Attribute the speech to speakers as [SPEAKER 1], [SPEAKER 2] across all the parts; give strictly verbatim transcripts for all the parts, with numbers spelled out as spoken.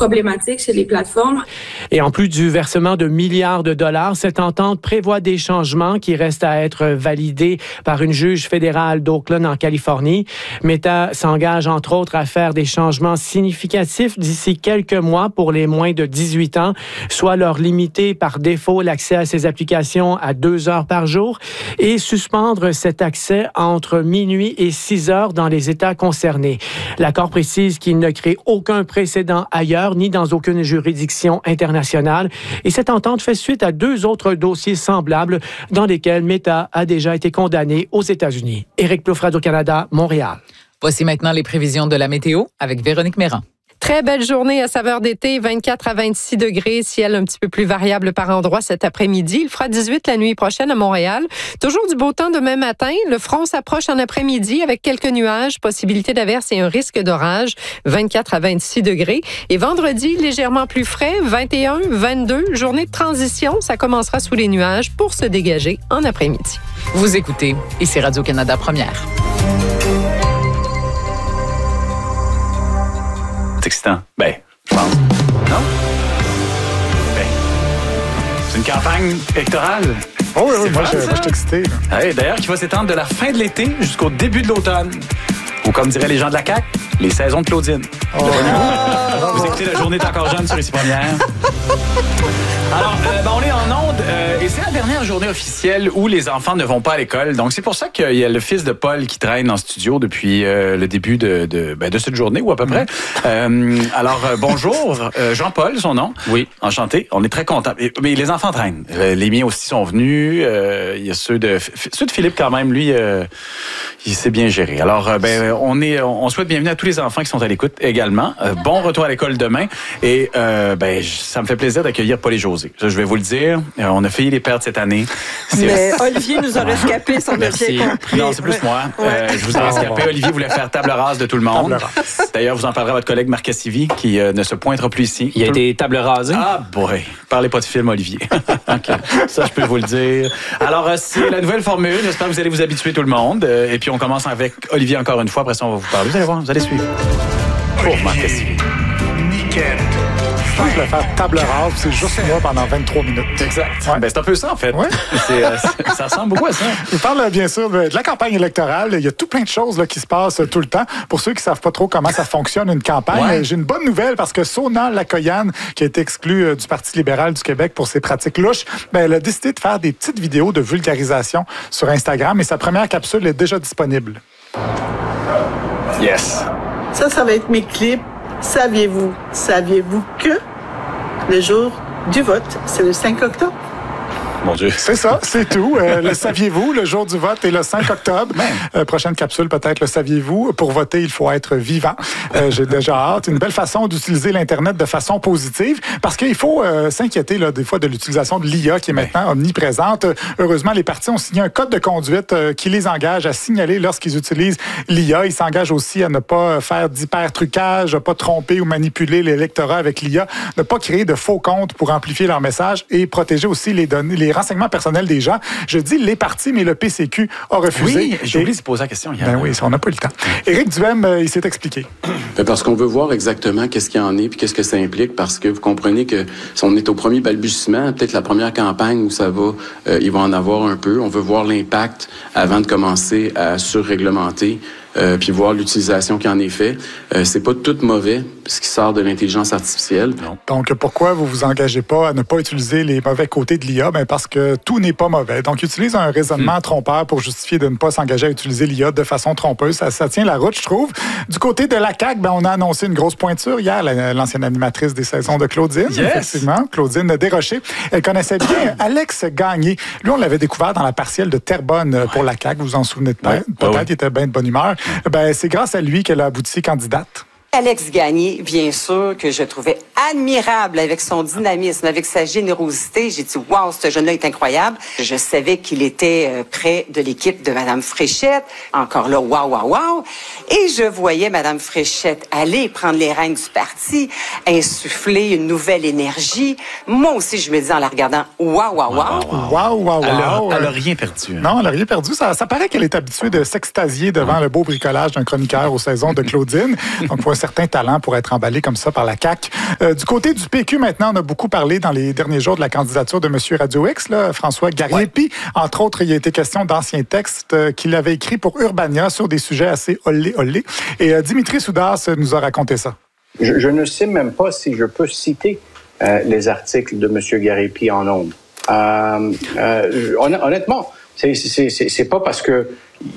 [SPEAKER 1] problématique chez les plateformes.
[SPEAKER 2] Et en plus du versement de milliards de dollars, cette entente prévoit des changements qui restent à être validés par une juge fédérale d'Oakland en Californie. Meta s'engage entre autres à faire des changements significatifs d'ici quelques mois pour les moins de dix-huit ans, soit leur limiter par défaut l'accès à ces applications à deux heures par jour et suspendre cet accès entre minuit et six heures dans les États concernés. L'accord précise qu'il ne crée aucun précédent ailleurs ni dans aucune juridiction internationale et cette entente fait suite à deux autres dossiers semblables dans lesquels Meta a déjà été condamné aux États-Unis. Éric Plouffe, Radio-Canada, Montréal.
[SPEAKER 3] Voici maintenant les prévisions de la météo avec Véronique Méran.
[SPEAKER 4] Très belle journée à saveur d'été, vingt-quatre à vingt-six degrés, ciel un petit peu plus variable par endroit cet après-midi. Il fera dix-huit la nuit prochaine à Montréal. Toujours du beau temps demain matin. Le front s'approche en après-midi avec quelques nuages, possibilité d'averse et un risque d'orage, vingt-quatre à vingt-six degrés. Et vendredi, légèrement plus frais, vingt et un, vingt-deux, journée de transition. Ça commencera sous les nuages pour se dégager en après-midi.
[SPEAKER 3] Vous écoutez, ici Radio-Canada Première.
[SPEAKER 5] C'est excitant. Ben, je pense. Non? Ben, c'est une campagne électorale.
[SPEAKER 6] Oh oui, oui,
[SPEAKER 5] c'est
[SPEAKER 6] moi,
[SPEAKER 5] fun,
[SPEAKER 6] je, moi je suis excité.
[SPEAKER 5] Hey, d'ailleurs, qui va s'étendre de la fin de l'été jusqu'au début de l'automne. Ou comme diraient les gens de la C A Q, les saisons de Claudine. Oh. Vous écoutez La Journée est encore jeune sur Ici Première. Alors, euh, ben, on est en onde euh, et c'est la dernière journée officielle où les enfants ne vont pas à l'école. Donc, c'est pour ça qu'il y a le fils de Paul qui traîne en studio depuis euh, le début de, de, ben, de cette journée ou à peu près. Euh, alors, euh, bonjour, euh, Jean-Paul, son nom.
[SPEAKER 7] Oui.
[SPEAKER 5] Enchanté. On est très contents. Mais les enfants traînent. Les miens aussi sont venus. Euh, il y a ceux de, ceux de Philippe quand même. Lui, euh, il s'est bien géré. Alors, euh, ben, on est, on souhaite bienvenue à tous les enfants qui sont à l'écoute également. Euh, bon retour à l'école demain. Et euh, ben, ça me fait plaisir d'accueillir Paul et José. Ça, je vais vous le dire. Euh, on a failli les perdre cette année. C'est...
[SPEAKER 8] Mais Olivier nous a rescapé, sans bien compris.
[SPEAKER 5] Non, c'est plus moi.
[SPEAKER 8] Ouais.
[SPEAKER 5] Euh, je vous ai rescapé. Olivier voulait faire table rase de tout le monde. D'ailleurs, vous en parlerez à votre collègue Marc Cassivi, qui euh, ne se pointera plus ici.
[SPEAKER 7] Il y a été table rasée.
[SPEAKER 5] Ah, boy. Parlez pas de film, Olivier. Okay. Ça, je peux vous le dire. Alors, euh, c'est la nouvelle formule. J'espère que vous allez vous habituer, tout le monde. Euh, et puis, on commence avec Olivier encore une fois. Après ça, on va vous parler. Vous allez voir, vous allez suivre. Pour Marc Cassivi.
[SPEAKER 6] Nickel. Je vais faire table rase, c'est juste moi pendant vingt-trois minutes.
[SPEAKER 5] Exact. Ouais. Ben, c'est un peu ça, en fait.
[SPEAKER 6] Ouais.
[SPEAKER 5] C'est, euh, c'est, ça ressemble beaucoup à ça.
[SPEAKER 6] Il parle bien sûr de, de la campagne électorale. Il y a tout plein de choses là, qui se passent tout le temps. Pour ceux qui ne savent pas trop comment ça fonctionne, une campagne,
[SPEAKER 5] ouais.
[SPEAKER 6] J'ai une bonne nouvelle parce que Sona Lakoyan, qui a été exclue euh, du Parti libéral du Québec pour ses pratiques louches, ben, elle a décidé de faire des petites vidéos de vulgarisation sur Instagram et sa première capsule est déjà disponible.
[SPEAKER 5] Yes.
[SPEAKER 8] Ça, ça va être mes clips. Saviez-vous, saviez-vous que le jour du vote, c'est le cinq octobre?
[SPEAKER 5] Mon Dieu.
[SPEAKER 6] C'est ça, c'est tout. Euh, le saviez-vous, le jour du vote est le cinq octobre. Euh, prochaine capsule, peut-être le saviez-vous. Pour voter, il faut être vivant. Euh, j'ai déjà hâte. Une belle façon d'utiliser l'Internet de façon positive parce qu'il faut euh, s'inquiéter là, des fois de l'utilisation de l'I A qui est maintenant omniprésente. Heureusement, les partis ont signé un code de conduite euh, qui les engage à signaler lorsqu'ils utilisent l'I A. Ils s'engagent aussi à ne pas faire d'hyper-trucage, à ne pas tromper ou manipuler l'électorat avec l'I A, ne pas créer de faux comptes pour amplifier leur message et protéger aussi les données, les renseignements personnels des gens. Je dis les partis, mais le P C Q a refusé.
[SPEAKER 5] Oui, j'ai oublié de poser la question hier.
[SPEAKER 6] Ben oui, on n'a pas eu le temps. Éric Duhem, euh, il s'est expliqué.
[SPEAKER 9] Ben parce qu'on veut voir exactement qu'est-ce qu'il y en est puis qu'est-ce que ça implique parce que vous comprenez que si on est au premier balbutiement, peut-être la première campagne où ça va, euh, il va en avoir un peu. On veut voir l'impact avant de commencer à surréglementer. Euh, puis voir l'utilisation qui en est fait. Euh, c'est pas tout mauvais, ce qui sort de l'intelligence artificielle.
[SPEAKER 5] Non.
[SPEAKER 6] Donc, pourquoi vous vous engagez pas à ne pas utiliser les mauvais côtés de l'I A? Ben parce que tout n'est pas mauvais. Donc, utilise un raisonnement mmh. trompeur pour justifier de ne pas s'engager à utiliser l'I A de façon trompeuse. Ça, ça tient la route, je trouve. Du côté de la C A Q, ben, on a annoncé une grosse pointure hier, la, l'ancienne animatrice des saisons de Claudine.
[SPEAKER 5] Yes.
[SPEAKER 6] Effectivement, Claudine Desrochers. Elle connaissait bien Alex Gagné. Lui, on l'avait découvert dans la partielle de Terrebonne ouais. pour la C A Q. Vous vous en souvenez peut-être?
[SPEAKER 5] Ouais.
[SPEAKER 6] Peut-être,
[SPEAKER 5] ouais.
[SPEAKER 6] il était bien de bonne humeur. Ben, c'est grâce à lui qu'elle a abouti candidate.
[SPEAKER 10] Alex Gagné, bien sûr, que je trouvais admirable avec son dynamisme, avec sa générosité. J'ai dit, wow, ce jeune-là est incroyable. Je savais qu'il était près de l'équipe de Mme Fréchette. Encore là, wow, wow, wow. Et je voyais Mme Fréchette aller prendre les rênes du parti, insuffler une nouvelle énergie. Moi aussi, je me dis en la regardant, wow, wow, wow.
[SPEAKER 6] Wow, wow, wow.
[SPEAKER 5] Elle a,
[SPEAKER 6] wow.
[SPEAKER 5] elle a rien perdu. Hein.
[SPEAKER 6] Non, elle a rien perdu. Ça, ça paraît qu'elle est habituée de s'extasier devant le beau bricolage d'un chroniqueur aux saisons de Claudine. Donc, il faut certain talent pour être emballé comme ça par la C A Q. Euh, du côté du P Q, maintenant, on a beaucoup parlé dans les derniers jours de la candidature de M. Radio X, là, François Gariepi. Ouais. Entre autres, il a été question d'anciens textes euh, qu'il avait écrits pour Urbania sur des sujets assez olé-olé. Et euh, Dimitri Soudas nous a raconté ça.
[SPEAKER 1] Je, je ne sais même pas si je peux citer euh, les articles de M. Gariepi en ondes. Euh, euh, honnêtement, c'est, c'est, c'est, c'est pas parce que...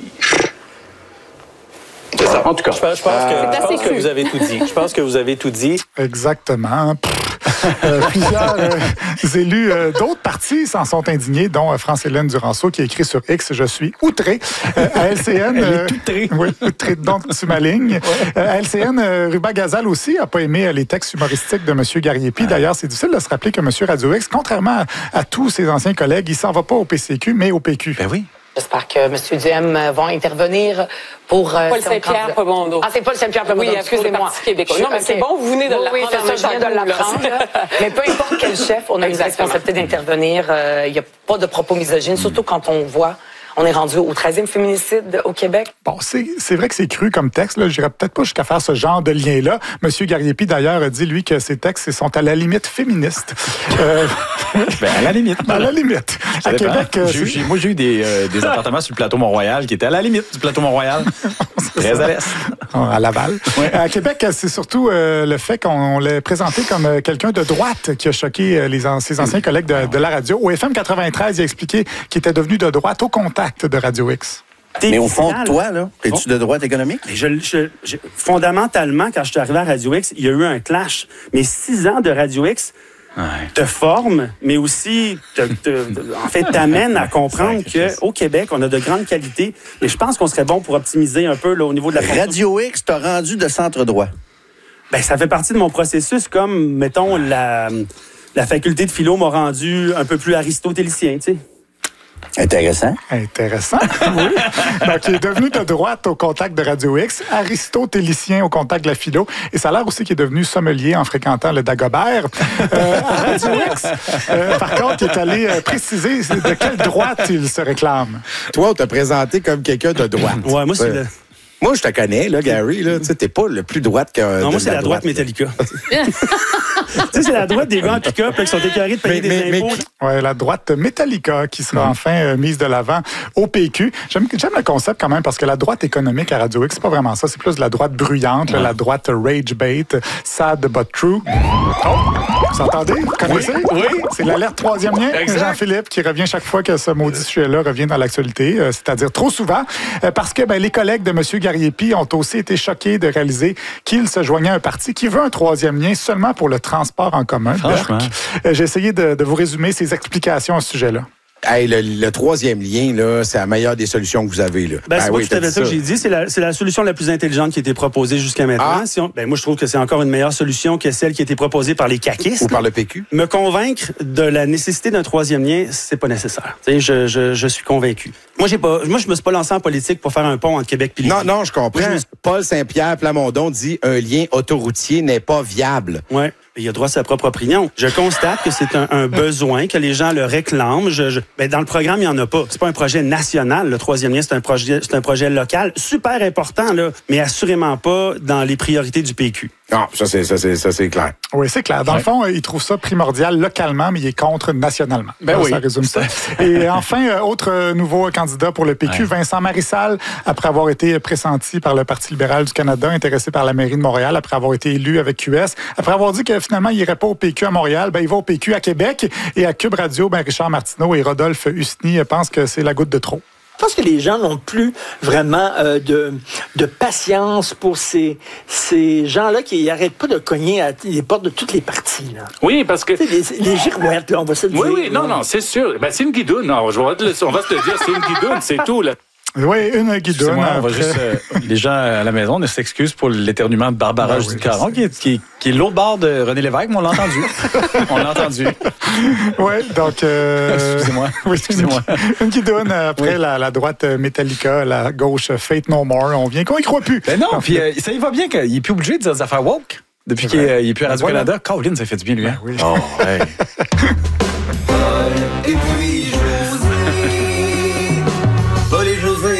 [SPEAKER 7] C'est ça.
[SPEAKER 1] En tout cas,
[SPEAKER 7] je pense, je pense, que, euh, je pense que vous avez tout dit. Je pense que vous avez tout dit.
[SPEAKER 6] Exactement. euh, plusieurs euh, élus euh, d'autres partis s'en sont indignés, dont euh, France-Hélène Duranceau qui a écrit sur X « Je suis outré euh, ». À L C N...
[SPEAKER 5] Elle est outrée.
[SPEAKER 6] Oui, outré, donc tu m'alignes. Ouais. Euh, à L C N, euh, Ruba Gazal aussi n'a pas aimé euh, les textes humoristiques de M. Gariepi. Ah. D'ailleurs, c'est difficile de se rappeler que M. Radio X, contrairement à, à tous ses anciens collègues, il s'en va pas au P C Q, mais au P Q.
[SPEAKER 5] Ben oui.
[SPEAKER 11] J'espère que M. Duhem va intervenir pour... Euh,
[SPEAKER 12] Paul Saint-Pierre Plamondon.
[SPEAKER 11] Ah, c'est Paul Saint-Pierre Plamondon.
[SPEAKER 12] Oui, excusez-moi. Québécois. Non, mais c'est bon, vous venez de l'apprendre.
[SPEAKER 11] Oui, c'est ça, je viens de l'apprendre. Mais peu importe quel chef, on a une responsabilité d'intervenir. Il euh, n'y a pas de propos misogynes, surtout quand on voit... On est rendu au treizième féminicide au Québec.
[SPEAKER 6] Bon, c'est, c'est vrai que c'est cru comme texte. Je n'irais peut-être pas jusqu'à faire ce genre de lien-là. Monsieur Gariepi, d'ailleurs, a dit, lui, que ces textes sont à la limite féministes. euh...
[SPEAKER 5] ben, à la limite.
[SPEAKER 6] À la limite.
[SPEAKER 5] À Québec, j'ai, j'ai, moi, j'ai eu des, euh, des appartements sur le plateau Mont-Royal qui étaient à la limite du plateau Mont-Royal. Très à l'est.
[SPEAKER 6] À Laval. Ouais. À Québec, c'est surtout euh, le fait qu'on l'ait présenté comme euh, quelqu'un de droite qui a choqué euh, les an- ses anciens collègues de, de la radio. Au F M quatre-vingt-treize, il a expliqué qu'il était devenu de droite au contact de Radio X.
[SPEAKER 13] Mais au fond de toi, là, es-tu de droite économique?
[SPEAKER 14] Je, je, je, fondamentalement, quand je suis arrivé à Radio X, il y a eu un clash. Mais six ans de Radio X ouais. te forment, mais aussi, te, te, en fait, t'amènent à comprendre qu'au Québec, on a de grandes qualités. Et je pense qu'on serait bon pour optimiser un peu là, au niveau de la...
[SPEAKER 13] Radio X t'a rendu de centre droit.
[SPEAKER 14] Ben, ça fait partie de mon processus, comme, mettons, la, la faculté de philo m'a rendu un peu plus aristotélicien, tu sais.
[SPEAKER 13] Intéressant.
[SPEAKER 6] Intéressant, oui. Donc, il est devenu de droite au contact de Radio X, aristotélicien au contact de la philo, et ça a l'air aussi qu'il est devenu sommelier en fréquentant le Dagobert. Euh, à Radio X, euh, par contre, il est allé euh, préciser de quelle droite il se réclame.
[SPEAKER 15] Toi, on t'a présenté comme quelqu'un de droite.
[SPEAKER 14] Ouais, moi, c'est... Le...
[SPEAKER 15] Moi, je te connais, là, Gary, là. Tu sais, t'es pas le plus droite que.
[SPEAKER 14] Non, moi, c'est la, la droite, droite Metallica. Tu sais, c'est la droite des gars en pick-up qui sont écœurés de payer mais, des mais, impôts.
[SPEAKER 6] Oui, la droite Metallica qui sera mmh. enfin euh, mise de l'avant au P Q. J'aime, j'aime le concept quand même parce que la droite économique à Radio X, c'est pas vraiment ça. C'est plus de la droite bruyante, ouais. là, la droite rage bait, sad but true. Oh, vous entendez? Vous connaissez?
[SPEAKER 5] Oui. oui.
[SPEAKER 6] C'est l'alerte troisième lien. Exact. Jean-Philippe qui revient chaque fois que ce maudit sujet-là revient dans l'actualité, euh, c'est-à-dire trop souvent, euh, parce que ben, les collègues de M. Gariepi ont aussi été choqués de réaliser qu'il se joignait à un parti qui veut un troisième lien seulement pour le transport en commun.
[SPEAKER 5] Franchement.
[SPEAKER 6] Euh, j'ai essayé de, de vous résumer ses explications à ce sujet-là.
[SPEAKER 15] Hey, le, le troisième lien, là, c'est la meilleure des solutions que vous avez. Là.
[SPEAKER 14] Ben,
[SPEAKER 15] ben
[SPEAKER 14] c'est
[SPEAKER 15] oui,
[SPEAKER 14] pas tout à fait ça que j'ai dit. C'est la, c'est la solution la plus intelligente qui a été proposée jusqu'à maintenant. Ah. Si on, ben, moi, je trouve que c'est encore une meilleure solution que celle qui a été proposée par les caquistes.
[SPEAKER 15] Ou par le P Q.
[SPEAKER 14] Me convaincre de la nécessité d'un troisième lien, c'est pas nécessaire. T'sais, je, je, je suis convaincu. Moi, j'ai pas, moi, je me suis pas lancé en politique pour faire un pont entre Québec et
[SPEAKER 15] Non, non, je comprends. Moi, je suis... Paul Saint-Pierre Plamondon dit un lien autoroutier n'est pas viable.
[SPEAKER 14] Ouais. Il a droit à sa propre opinion. Je constate que c'est un, un besoin, que les gens le réclament. Je, je, ben dans le programme, il n'y en a pas. C'est pas un projet national. Le troisième lien, c'est un projet, c'est un projet local, super important, là, mais assurément pas dans les priorités du P Q.
[SPEAKER 15] Non, ça c'est, ça, c'est, ça, c'est clair.
[SPEAKER 6] Oui, c'est clair. Dans ouais. le fond, il trouve ça primordial localement, mais il est contre nationalement.
[SPEAKER 5] Ben
[SPEAKER 6] Alors,
[SPEAKER 5] oui.
[SPEAKER 6] Ça résume ça. Et enfin, autre nouveau candidat pour le P Q, ouais. Vincent Marissal, après avoir été pressenti par le Parti libéral du Canada, intéressé par la mairie de Montréal, après avoir été élu avec Q S, après avoir dit que finalement, il n'irait pas au P Q à Montréal, ben, il va au P Q à Québec. Et à Cube Radio, ben, Richard Martineau et Rodolphe Husny pensent que c'est la goutte de trop.
[SPEAKER 16] Je pense que les gens n'ont plus vraiment euh, de, de patience pour ces, ces gens-là qui n'arrêtent pas de cogner à les portes de toutes les parties. Là.
[SPEAKER 7] Oui, parce que...
[SPEAKER 16] Les, les girouettes, là, on va se le
[SPEAKER 7] oui,
[SPEAKER 16] dire.
[SPEAKER 7] Oui, oui, non, non, c'est sûr. Ben, c'est une guidoune. Non, je vais te le, on va se le dire, c'est une guidoune, c'est tout, là.
[SPEAKER 6] Oui, une guidoune.
[SPEAKER 5] On va juste, euh, les gens à la maison ne s'excusent pour l'éternuement de Barbara ben, Judy-Caron, oui, qui, est, qui, est, qui est l'autre bord de René Lévesque, mais on l'a entendu. on l'a entendu.
[SPEAKER 6] Oui, donc... Euh...
[SPEAKER 5] Excusez-moi.
[SPEAKER 6] Oui, excusez-moi. Une guidoune après oui. la, la droite Metallica, la gauche Fate No More. On vient qu'on y croit plus.
[SPEAKER 5] Ben non, puis euh, ça y va bien qu'il n'est plus obligé de dire des affaires woke. Depuis qu'il n'est plus à Radio-Canada. Voilà. Caroline, ça fait du bien, lui. Hein?
[SPEAKER 6] Ben oui.
[SPEAKER 5] Oh, ouais.
[SPEAKER 17] Et puis José, Paul et José.
[SPEAKER 5] Ben, c'est le fun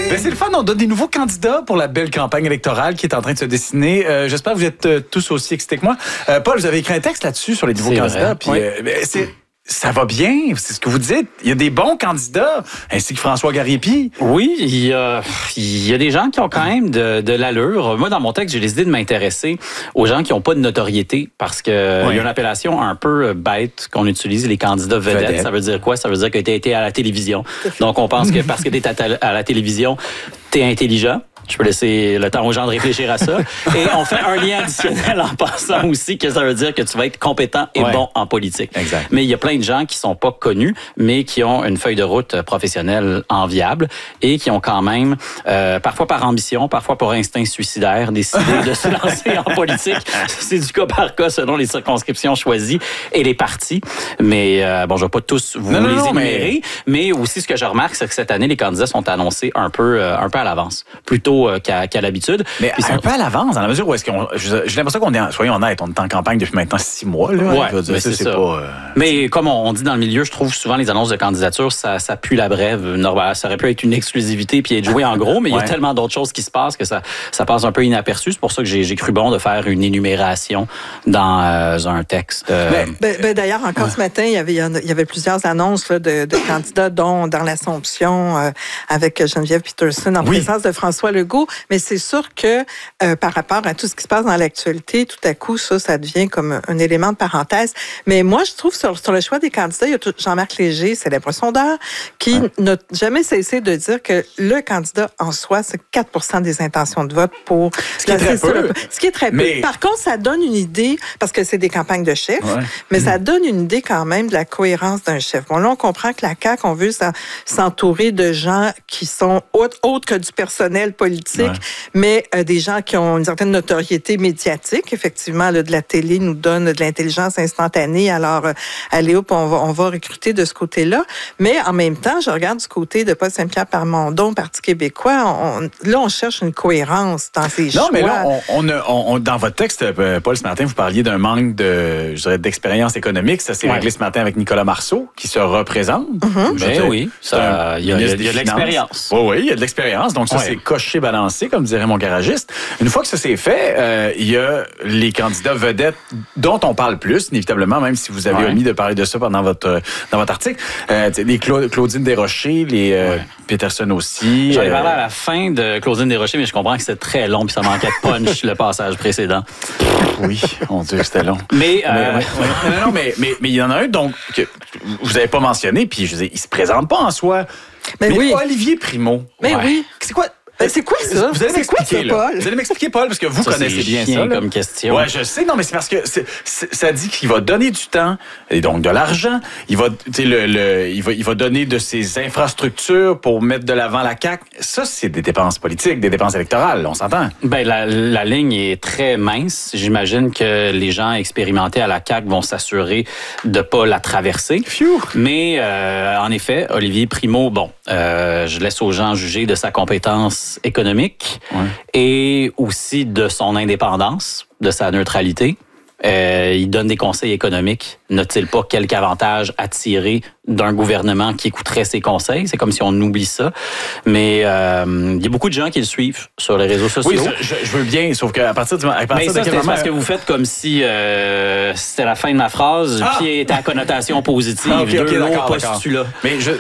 [SPEAKER 5] Stéphane, on donne des nouveaux candidats pour la belle campagne électorale qui est en train de se dessiner. Euh, j'espère que vous êtes euh, tous aussi excités que moi. Euh, Paul, vous avez écrit un texte là-dessus sur les nouveaux
[SPEAKER 17] C'est
[SPEAKER 5] candidats.
[SPEAKER 17] vrai.
[SPEAKER 5] Puis,
[SPEAKER 17] Oui.
[SPEAKER 5] euh, c'est... Ça va bien, c'est ce que vous dites. Il y a des bons candidats, ainsi que François Gariepi.
[SPEAKER 17] Oui, il y a, il y a des gens qui ont quand même de, de l'allure. Moi, dans mon texte, j'ai décidé de m'intéresser aux gens qui n'ont pas de notoriété parce que
[SPEAKER 5] Oui.
[SPEAKER 17] il y a une appellation un peu bête qu'on utilise, les candidats vedettes.
[SPEAKER 5] Vedette.
[SPEAKER 17] Ça veut dire quoi? Ça veut dire que tu as été à la télévision. Donc, on pense que parce que tu es à, ta- à la télévision, tu es intelligent. Je peux laisser le temps aux gens de réfléchir à ça. Et on fait un lien additionnel en passant aussi que ça veut dire que tu vas être compétent et
[SPEAKER 5] Ouais.
[SPEAKER 17] bon en politique.
[SPEAKER 5] Exact.
[SPEAKER 17] Mais il y a plein de gens qui sont pas connus, mais qui ont une feuille de route professionnelle enviable et qui ont quand même, euh, parfois par ambition, parfois pour instinct suicidaire, décidé de se lancer en politique. C'est du cas par cas selon les circonscriptions choisies et les partis. Mais euh, bon, je vais pas tous vous
[SPEAKER 5] Non, non,
[SPEAKER 17] les
[SPEAKER 5] non,
[SPEAKER 17] énumérer. Mais... mais aussi, ce que je remarque, c'est que cette année, les candidats sont annoncés un peu, euh, un peu à l'avance, plutôt euh, qu'à, qu'à l'habitude.
[SPEAKER 5] Mais
[SPEAKER 17] Puis
[SPEAKER 5] un
[SPEAKER 17] sont-
[SPEAKER 5] peu à l'avance, dans la mesure où est-ce qu'on... J'ai l'impression qu'on est... En, soyons honnêtes, on est en campagne depuis maintenant six mois. Là,
[SPEAKER 17] Ouais,
[SPEAKER 5] je veux dire,
[SPEAKER 17] mais
[SPEAKER 5] ça,
[SPEAKER 17] c'est ça.
[SPEAKER 5] pas... euh,
[SPEAKER 17] Mais comme on on dit dans le milieu, je trouve souvent les annonces de candidature, ça, ça pue la brève. Normal, ça aurait pu être une exclusivité puis être joué en gros, mais il y
[SPEAKER 5] Ouais.
[SPEAKER 17] a tellement d'autres choses qui se passent que ça, ça passe un peu inaperçu. C'est pour ça que j'ai, j'ai cru bon de faire une énumération dans euh, un texte. euh,
[SPEAKER 18] Ben, ben, D'ailleurs, encore ce matin, il y avait, il y en a- il y avait plusieurs annonces là, de, de candidats, dont dans l'Assomption, euh, avec Geneviève Peterson en
[SPEAKER 5] Oui.
[SPEAKER 18] présence de François Legault. Mais c'est sûr que euh, par rapport à tout ce qui se passe dans l'actualité, tout à coup, ça, ça devient comme un élément de parenthèse. Mais moi, je trouve sur, sur le choix des candidats, il y a tout- Jean-Marc Léger, célèbre sondeur, qui n'a jamais cessé de dire que le candidat en soi, c'est quatre pour cent des intentions de vote pour
[SPEAKER 5] Ce qui est très
[SPEAKER 18] c'est ça,
[SPEAKER 5] peu.
[SPEAKER 18] le- Ce qui est très
[SPEAKER 5] Mais-
[SPEAKER 18] peu. Par contre, ça donne une idée, parce que c'est des campagnes de chefs,
[SPEAKER 5] Ouais.
[SPEAKER 18] mais ça donne une idée quand même de la cohérence d'un chef. Bon, là, on comprend que la C A Q, on veut s'en- s'entourer de gens qui sont autres, autres que du personnel politique,
[SPEAKER 5] Ouais.
[SPEAKER 18] mais euh, des gens qui ont une certaine notoriété médiatique. Effectivement, là, de la télé nous donne de l'intelligence instantanée. Alors, euh, allez hop, on va, on va recruter de ce côté-là. Mais en même temps, je regarde du côté de Paul Saint-Pierre Plamondon, Parti québécois. On, là, on cherche une cohérence dans ces choix.
[SPEAKER 5] Non, mais là, on, on, a- on- on- dans votre texte, euh, Paul, ce matin, vous parliez d'un manque de, je dirais, d'expérience économique. Ça s'est
[SPEAKER 17] Ouais.
[SPEAKER 5] réglé ce matin avec Nicolas Marceau, qui se représente. Je
[SPEAKER 17] Ben
[SPEAKER 5] veux dire,
[SPEAKER 17] oui,
[SPEAKER 5] c'est
[SPEAKER 17] ça-
[SPEAKER 5] un
[SPEAKER 17] il y a-
[SPEAKER 5] ministre
[SPEAKER 17] il y a
[SPEAKER 5] des
[SPEAKER 17] de
[SPEAKER 5] Finances.
[SPEAKER 17] l'expérience.
[SPEAKER 5] Oui, oui, il y a de l'expérience. Donc, ça,
[SPEAKER 17] Ouais.
[SPEAKER 5] c'est coché, balancé, comme dirait mon garagiste. Une fois que ça c'est fait, euh, il y a les candidats vedettes dont on parle plus, inévitablement, même si vous avez
[SPEAKER 17] Ouais.
[SPEAKER 5] omis de parler de ça pendant votre, dans votre article. Euh, tu sais, les Cla- Claudine Desrochers, les euh, Peterson aussi.
[SPEAKER 17] J'en ai
[SPEAKER 5] euh,
[SPEAKER 17] parlé à la fin de Claudine Desrochers, mais je comprends que c'était très long puis ça manquait de punch le passage précédent.
[SPEAKER 5] Oui, mon Dieu, c'était long.
[SPEAKER 17] Mais, euh,
[SPEAKER 5] Mais, ouais, ouais. Non, non, mais, mais, mais il y en a un donc que vous n'avez pas mentionné, puis je veux dire, il se présente pas en soi.
[SPEAKER 18] Mais oui.
[SPEAKER 5] Olivier Primo.
[SPEAKER 18] Mais
[SPEAKER 5] Ouais.
[SPEAKER 18] oui.
[SPEAKER 5] C'est quoi?
[SPEAKER 18] Ben, c'est quoi ça?
[SPEAKER 5] Vous allez
[SPEAKER 18] C'est quoi
[SPEAKER 5] m'expliquer,
[SPEAKER 18] ça,
[SPEAKER 5] là.
[SPEAKER 18] Paul?
[SPEAKER 5] Vous allez m'expliquer, Paul, parce que vous
[SPEAKER 17] Ça,
[SPEAKER 5] connaissez
[SPEAKER 17] c'est
[SPEAKER 5] bien
[SPEAKER 17] chien
[SPEAKER 5] ça. là.
[SPEAKER 17] comme question.
[SPEAKER 5] Ouais, je sais. Non, mais c'est parce que c'est- c'est- ça dit qu'il va donner du temps et donc de l'argent. Il va, tu sais, le, le- il va, il va donner de ses infrastructures pour mettre de l'avant la C A Q. Ça, c'est des dépenses politiques, des dépenses électorales. On s'entend.
[SPEAKER 17] Ben, la, la ligne est très mince. J'imagine que les gens expérimentés à la C A Q vont s'assurer de pas la traverser.
[SPEAKER 5] Phew.
[SPEAKER 17] Mais euh, en effet, Olivier Primo, bon, euh, je laisse aux gens juger de sa compétence économique
[SPEAKER 5] Ouais.
[SPEAKER 17] et aussi de son indépendance, de sa neutralité. Euh, il donne des conseils économiques. N'a-t-il pas quelque avantage à tirer d'un gouvernement qui écouterait ses conseils? C'est comme si on oublie ça. Mais euh, il y a beaucoup de gens qui le suivent sur les réseaux sociaux.
[SPEAKER 5] Oui, je, je- je veux bien, sauf qu'à partir du à partir
[SPEAKER 17] Mais
[SPEAKER 5] de
[SPEAKER 17] ça,
[SPEAKER 5] quel
[SPEAKER 17] c'est
[SPEAKER 5] moment-
[SPEAKER 17] parce que vous faites comme si euh, c'était la fin de ma phrase,
[SPEAKER 5] Ah!
[SPEAKER 17] puis était à connotation positive.
[SPEAKER 5] Ah, ok, ok,
[SPEAKER 17] Deux mots
[SPEAKER 5] d'accord, d'accord.
[SPEAKER 17] postulat.
[SPEAKER 5] Mais je...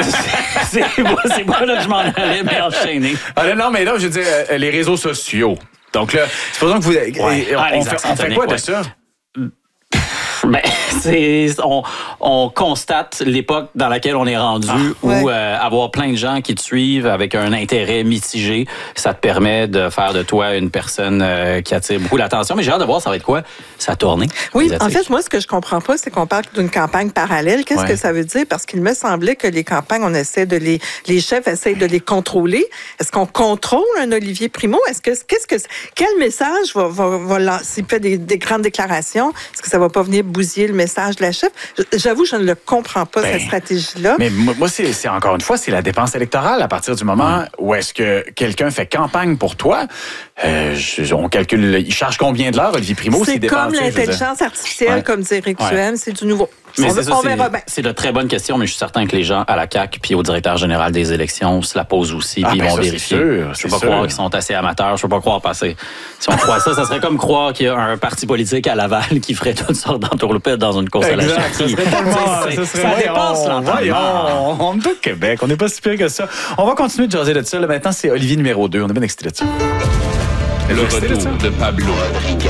[SPEAKER 17] c'est moi, c'est moi là que je m'en allais, mais enchaîner.
[SPEAKER 5] Ah, non, non, mais là, je veux dire, euh, les réseaux sociaux. Donc là, supposons que vous...
[SPEAKER 17] Ouais.
[SPEAKER 5] et-
[SPEAKER 17] Ah,
[SPEAKER 5] on,
[SPEAKER 17] les
[SPEAKER 5] fait,
[SPEAKER 17] accents
[SPEAKER 5] on fait quoi
[SPEAKER 17] toniques,
[SPEAKER 5] de ça?
[SPEAKER 17] Ben, c'est, on, on constate l'époque dans laquelle on est rendu où
[SPEAKER 18] ouais.
[SPEAKER 17] euh, avoir plein de gens qui te suivent avec un intérêt mitigé, ça te permet de faire de toi une personne euh, qui attire beaucoup l'attention. Mais j'ai hâte de voir ça va être quoi, sa tournée.
[SPEAKER 18] Oui, en
[SPEAKER 17] médiatique.
[SPEAKER 18] fait, moi, ce que je comprends pas, c'est qu'on parle d'une campagne parallèle. Qu'est-ce
[SPEAKER 5] Ouais.
[SPEAKER 18] que ça veut dire? Parce qu'il me semblait que les campagnes, on essaie de les, les chefs essayent de les contrôler. Est-ce qu'on contrôle un Olivier Primo? Est-ce que, qu'est-ce que, quel message va, va, va lancer? S'il fait des, des grandes déclarations, est-ce que ça va pas venir bousiller le message de la chef? J'avoue, je ne le comprends pas,
[SPEAKER 5] Ben,
[SPEAKER 18] cette stratégie-là.
[SPEAKER 5] Mais moi, moi, c'est, c'est encore une fois, c'est la dépense électorale. À partir du moment où est-ce que quelqu'un fait campagne pour toi, euh, je- on calcule, il charge combien de l'heure, Olivier Primo?
[SPEAKER 18] C'est
[SPEAKER 5] s'il
[SPEAKER 18] comme
[SPEAKER 5] dépense, tu sais, je veux dire.
[SPEAKER 18] l'intelligence artificielle,
[SPEAKER 5] Ouais.
[SPEAKER 18] comme dit Éric
[SPEAKER 5] Ouais.
[SPEAKER 18] Duhem, c'est du nouveau.
[SPEAKER 17] Mais
[SPEAKER 18] on,
[SPEAKER 17] c'est ça,
[SPEAKER 18] on
[SPEAKER 17] c'est,
[SPEAKER 18] verra bien.
[SPEAKER 17] c'est de très bonnes questions, mais je suis certain que les gens à la C A Q puis au directeur général des élections se la posent aussi, puis
[SPEAKER 5] Ah,
[SPEAKER 17] ils
[SPEAKER 5] ben
[SPEAKER 17] vont
[SPEAKER 5] ça, c'est
[SPEAKER 17] vérifier.
[SPEAKER 5] sûr,
[SPEAKER 17] je
[SPEAKER 5] c'est
[SPEAKER 17] peux pas
[SPEAKER 5] sûr.
[SPEAKER 17] croire qu'ils sont assez amateurs, je peux pas croire passer. Si on croit ça, ça serait comme croire qu'il y a un parti politique à Laval qui ferait toutes sortes d'entourloupettes dans une course à la
[SPEAKER 5] Exact,
[SPEAKER 17] chartie.
[SPEAKER 5] ça serait tellement-
[SPEAKER 17] C'est-
[SPEAKER 5] ça
[SPEAKER 17] ça
[SPEAKER 5] serait-
[SPEAKER 17] dépasse
[SPEAKER 5] voyons,
[SPEAKER 17] l'entendement.
[SPEAKER 5] voyons, on est au Québec, on n'est pas si pire que ça. On va continuer de jaser de ça. Là, maintenant, c'est Olivier numéro deux. On est bien excité de ça.
[SPEAKER 19] Le retour de Pablo Rodriguez.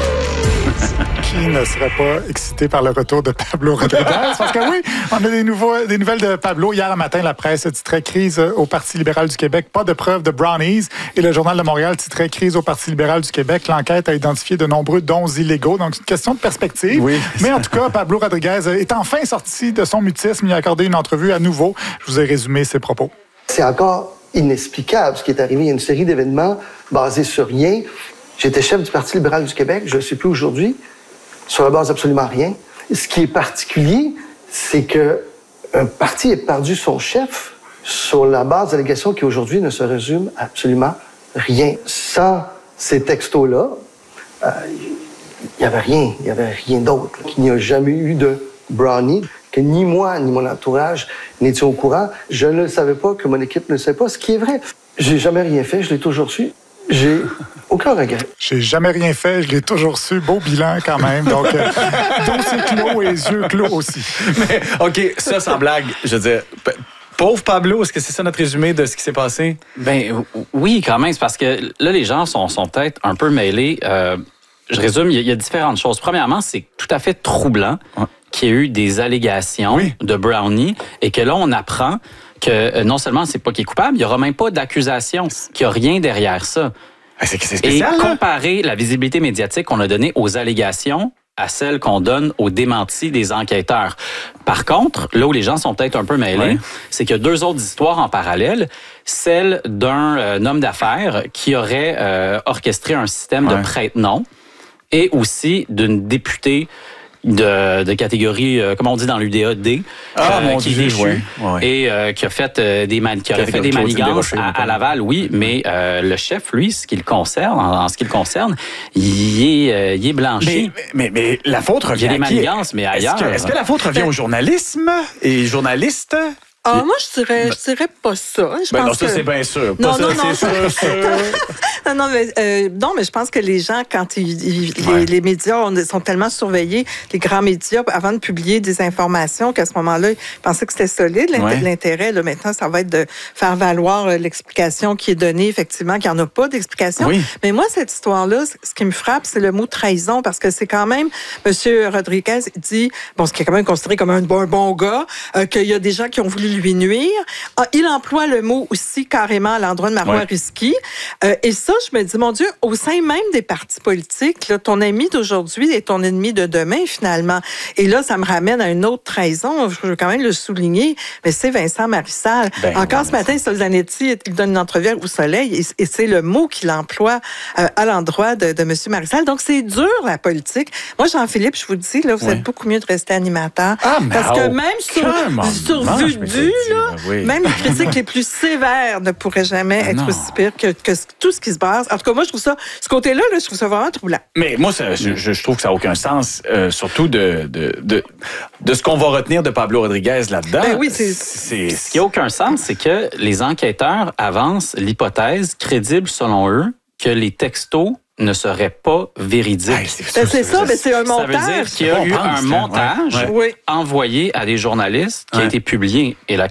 [SPEAKER 6] Qui ne serait pas excité par le retour de Pablo Rodriguez? Parce que oui, on a des, nouveaux, des nouvelles de Pablo. Hier matin, la presse titrait « Crise au Parti libéral du Québec, pas de preuves de brownies ». Et le Journal de Montréal titrait « Crise au Parti libéral du Québec, l'enquête a identifié de nombreux dons illégaux ». Donc, c'est une question de perspective.
[SPEAKER 5] Oui.
[SPEAKER 6] Mais en tout cas, Pablo Rodriguez est enfin sorti de son mutisme. Il a accordé une entrevue à nouveau. Je vous ai résumé ses propos.
[SPEAKER 20] C'est encore inexplicable ce qui est arrivé. Il y a une série d'événements basés sur rien. J'étais chef du Parti libéral du Québec, je ne le suis plus aujourd'hui, sur la base d'absolument rien. Ce qui est particulier, c'est qu'un parti ait perdu son chef sur la base d'allégations qui aujourd'hui ne se résument à absolument rien. Sans ces textos-là, euh, il n'y avait rien, il n'y avait rien d'autre. Il n'y a jamais eu de brownie, que ni moi ni mon entourage n'étions au courant. Je ne le savais pas, que mon équipe ne le savait pas, ce qui est vrai. J'ai jamais rien fait, je l'ai toujours su. J'ai aucun regret.
[SPEAKER 6] J'ai jamais rien fait, je l'ai toujours su. Beau bilan quand même. Donc, euh, dossier clos et yeux clos aussi.
[SPEAKER 5] Mais, OK, ça, sans blague, je veux dire, p- pauvre Pablo, est-ce que c'est ça notre résumé de ce qui s'est passé?
[SPEAKER 17] Ben oui, quand même, c'est parce que là, les gens sont, sont peut-être un peu mêlés. Euh, je résume, il y, a, il y a différentes choses. Premièrement, c'est tout à fait troublant ouais. qu'il y ait eu des allégations oui. de brownie et que là, on apprend que euh, non seulement c'est pas qu'il est coupable, il y aura même pas d'accusation, qu'il n'y a rien derrière ça.
[SPEAKER 5] C'est, c'est spécial,
[SPEAKER 17] et
[SPEAKER 5] là.
[SPEAKER 17] comparer la visibilité médiatique qu'on a donnée aux allégations à celle qu'on donne aux démentis des enquêteurs. Par contre, là où les gens sont peut-être un peu mêlés, ouais. c'est qu'il y a deux autres histoires en parallèle. Celle d'un euh, homme d'affaires qui aurait euh, orchestré un système ouais. de prête-nom et aussi d'une députée de, de catégorie, euh, comme on dit dans l'U D A, D,
[SPEAKER 5] ah,
[SPEAKER 17] euh,
[SPEAKER 5] mon
[SPEAKER 17] qui
[SPEAKER 5] Dieu,
[SPEAKER 17] est déchu
[SPEAKER 5] ouais, ouais.
[SPEAKER 17] et euh, qui a fait euh, des, man- qui aurait fait des manigances à, à Laval, oui, mais euh, le chef, lui, ce qui le concerne, en, en ce qui le concerne, il est, euh, il est blanchi.
[SPEAKER 5] Mais, mais, mais la faute revient.
[SPEAKER 17] Il y a des manigances, mais ailleurs.
[SPEAKER 5] Est-ce que, est-ce que la faute revient au journalisme et journalistes?
[SPEAKER 18] Ah, moi, je dirais, je dirais pas ça. Je
[SPEAKER 5] ben
[SPEAKER 18] pense
[SPEAKER 5] non, ça,
[SPEAKER 18] que...
[SPEAKER 5] c'est bien sûr.
[SPEAKER 18] Non,
[SPEAKER 5] pas
[SPEAKER 18] non,
[SPEAKER 5] ça,
[SPEAKER 18] non.
[SPEAKER 5] C'est sûr, sûr.
[SPEAKER 18] non, non, mais, euh, non, mais je pense que les gens, quand ils, ils,
[SPEAKER 5] ouais.
[SPEAKER 18] les, les médias on, sont tellement surveillés, les grands médias, avant de publier des informations, qu'à ce moment-là, ils pensaient que c'était solide, l'int- ouais. l'intérêt. Là, maintenant, ça va être de faire valoir euh, l'explication qui est donnée, effectivement, qu'il n'y en a pas d'explication.
[SPEAKER 5] Oui.
[SPEAKER 18] Mais moi, cette histoire-là, ce qui me frappe, c'est le mot trahison, parce que c'est quand même, M. Rodriguez dit, bon, ce qui est quand même considéré comme un bon, un bon gars, euh, qu'il y a des gens qui ont voulu lui nuire. Ah, il emploie le mot aussi carrément à l'endroit de Marois ouais. Risky. Euh, et ça, je me dis, mon Dieu, au sein même des partis politiques, là, ton ami d'aujourd'hui est ton ennemi de demain, finalement. Et là, ça me ramène à une autre trahison, je veux quand même le souligner, mais c'est Vincent Marissal. Ben, Encore ce matin, Solzanetti, il donne une entrevue au Soleil et, et c'est le mot qu'il emploie euh, à l'endroit de, de M. Marissal. Donc, c'est dur, la politique. Moi, Jean-Philippe, je vous dis, là, vous ouais. êtes beaucoup mieux de rester animateur.
[SPEAKER 5] Ah,
[SPEAKER 18] parce que même sur, sur vue due, là, oui. même les critiques les plus sévères ne pourraient jamais ah, être non. aussi pires que, que tout ce qui se base. En tout cas, moi, je trouve ça, ce côté-là, là, je trouve ça vraiment troublant.
[SPEAKER 5] Mais moi, ça, je, je trouve que ça n'a aucun sens, euh, surtout de, de, de, de ce qu'on va retenir de Pablo Rodriguez là-dedans.
[SPEAKER 18] Ben oui, c'est...
[SPEAKER 17] c'est... Ce qui n'a aucun sens, c'est que les enquêteurs avancent l'hypothèse crédible, selon eux, que les textos ne serait pas véridique. Hey,
[SPEAKER 18] c'est, c'est, c'est ça, mais c'est un montage.
[SPEAKER 17] Ça veut dire qu'il y a eu un montage ouais. Ouais. envoyé à des journalistes qui ouais. a été publié. Et la